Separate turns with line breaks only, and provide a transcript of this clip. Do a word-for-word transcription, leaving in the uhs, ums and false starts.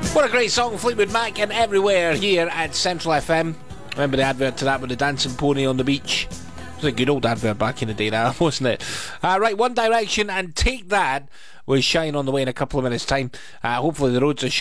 What a great song, Fleetwood Mac and Everywhere here at Central F M. Remember the advert to that with the dancing pony on the beach? It was a good old advert back in the day, that, wasn't it? Uh, right, One Direction and Take That will shine on the way in a couple of minutes' time. Uh, hopefully the roads are